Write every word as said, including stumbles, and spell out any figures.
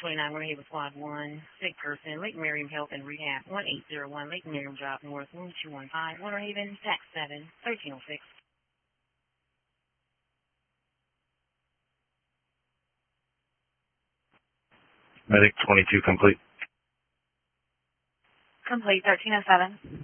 twenty-nine, we're here with Squad one. Sick person, Lake Miriam Health and Rehab, one eight zero one, Lake Miriam Drive North, one two one five, Winter Haven, tax seven, thirteen oh six. Medic twenty-two complete. Complete, thirteen oh seven.